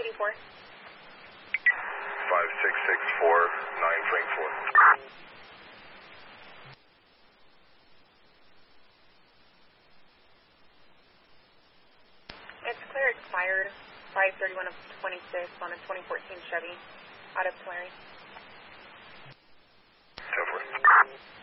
284. 5664, 9 Frank 4. It's clear expired 531 of 26 on a 2014 Chevy out of Tulare. 10-4.